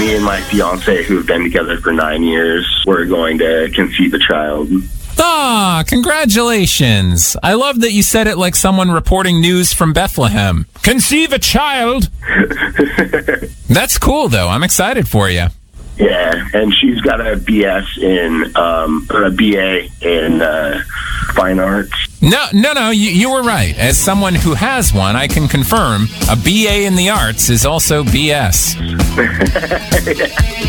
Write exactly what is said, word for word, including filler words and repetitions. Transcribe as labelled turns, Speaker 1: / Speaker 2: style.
Speaker 1: me and my fiance, who have been together for nine years, we're going to conceive a child.
Speaker 2: Ah, congratulations. I love that you said it like someone reporting news from Bethlehem. Conceive a child. That's cool, though. I'm excited for you.
Speaker 1: Yeah, and she's got a B S in, um, or a B A in uh, fine arts.
Speaker 2: No, no, no, you, you were right. As someone who has one, I can confirm a B A in the arts is also B S.